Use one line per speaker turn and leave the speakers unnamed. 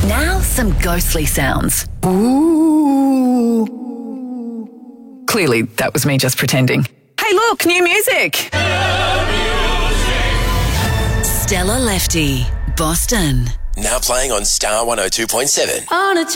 Now some ghostly sounds.
Ooh.
Clearly, that was me just pretending. Hey, look, new music. Stella Lefty, Boston.
Now playing on Star 102.7.
On a